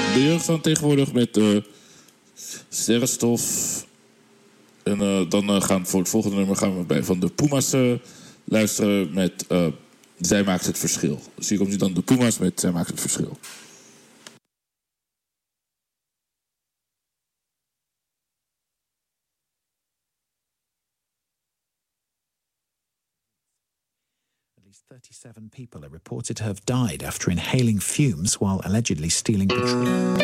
de jeugd van tegenwoordig met Sterrenstof. En dan gaan we voor het volgende nummer gaan we van de Puma's luisteren met Zij maakt het verschil. Dus hier komt dan de Puma's met Zij maakt het verschil. At least 37 people are reported to have died after inhaling fumes while allegedly stealing petroleum.